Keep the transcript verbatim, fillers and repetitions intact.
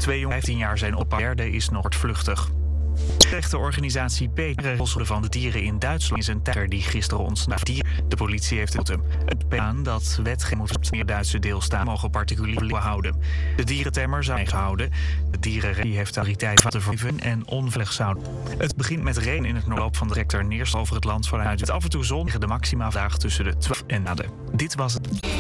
Twee jongens vijftien jaar zijn op derde is nog voortvluchtig. De rechtenorganisatie Peter van de dieren in Duitsland is een tijger die gisteren ontsnapte. De politie heeft het hem. Het aan dat wetgeving meer Duitse deelstaten mogen particulier houden. De dierentemmer zou gehouden. De dierenregie heeft de autoriteit van te verven en onveilig zouden. Het begint met regen in het noordloop van de rector neerst over het land vanuit het af en toe zon tegen de maxima vandaag tussen de twaalf en naden. Dit was het.